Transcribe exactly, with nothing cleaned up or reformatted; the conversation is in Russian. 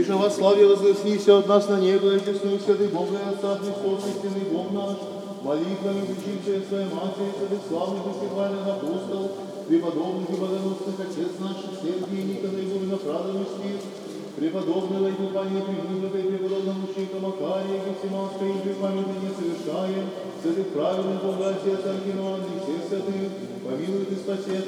Иже во славе вознеслися от нас на небо, и честную святый Бог и Отца Христос, истинный Бог наш, молитвами учившая Своей Матери, святых славных и святых апостол, преподобных и богоносных Отец наших, Сергий, Никона и Гуменофрадов Стих, преподобного и купания Премудрого и преподобного мученика Макария, Гефсиманска и препамятания совершаем, святых праведных Бога, Отец Архимандрий, всех святых, помилуй и спаси